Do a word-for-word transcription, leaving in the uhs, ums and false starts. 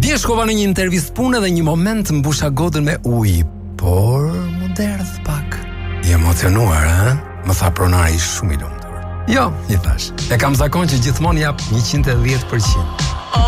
Dje shkova në një intervistë pune dhe një moment mbusha gotën me ujë, por mu derdh pak. I emocionuar, ha? Më tha pronari shumë i lumtur. Jo, i thash. E kam zakon që gjithmonë jap njëqind e dhjetë përqind.